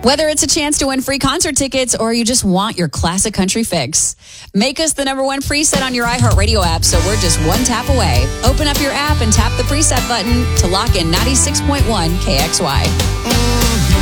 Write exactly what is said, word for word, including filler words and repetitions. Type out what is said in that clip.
Whether it's a chance to win free concert tickets or you just want your classic country fix, make us the number one preset on your iHeartRadio app so we're just one tap away. Open up your app and tap the preset button to lock in ninety-six point one K X Y. Mm-hmm.